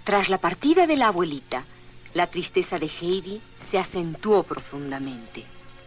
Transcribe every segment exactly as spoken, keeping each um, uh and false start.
Tras la partida de la abuelita, la tristeza de Heidi se acentuó profundamente.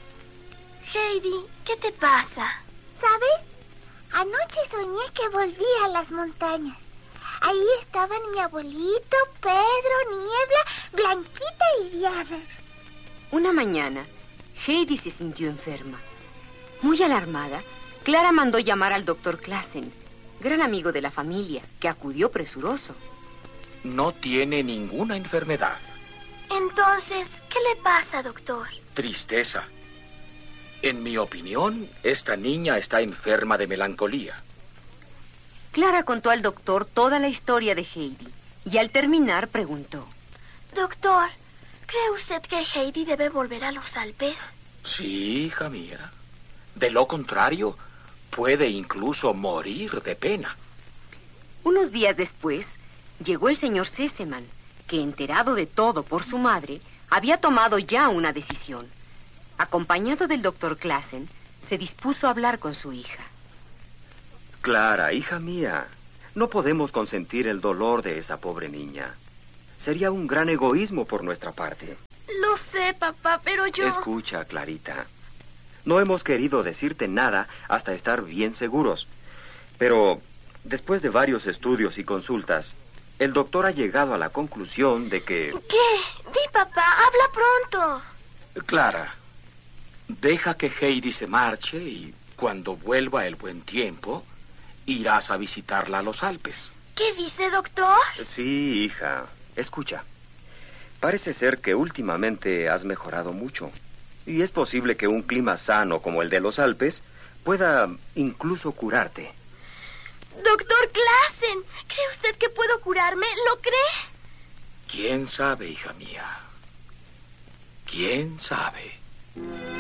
Heidi, ¿qué te pasa? ¿Sabes? Anoche soñé que volvía a las montañas. Ahí estaban mi abuelito, Pedro, Niebla, Blanquita y Diana. Una mañana, Heidi se sintió enferma. Muy alarmada, Clara mandó llamar al doctor Klassen, gran amigo de la familia, que acudió presuroso. No tiene ninguna enfermedad. Entonces, ¿qué le pasa, doctor? Tristeza. En mi opinión, esta niña está enferma de melancolía. Clara contó al doctor toda la historia de Heidi y al terminar preguntó: Doctor, ¿cree usted que Heidi debe volver a los Alpes? Sí, hija mía. De lo contrario, puede incluso morir de pena. Unos días después, llegó el señor Sesemann, que, enterado de todo por su madre, había tomado ya una decisión. Acompañado del doctor Klassen, se dispuso a hablar con su hija. Clara, hija mía, no podemos consentir el dolor de esa pobre niña. Sería un gran egoísmo por nuestra parte. Lo sé, papá, pero yo... Escucha, Clarita. No hemos querido decirte nada hasta estar bien seguros. Pero, después de varios estudios y consultas, el doctor ha llegado a la conclusión de que... ¿Qué? Di, papá, habla pronto. Clara, deja que Heidi se marche y cuando vuelva el buen tiempo, irás a visitarla a los Alpes. ¿Qué dice, doctor? Sí, hija. Escucha. Parece ser que últimamente has mejorado mucho. Y es posible que un clima sano como el de los Alpes pueda incluso curarte. Doctor Klassen, ¿cree usted que puedo curarme? ¿Lo cree? ¿Quién sabe, hija mía? ¿Quién sabe?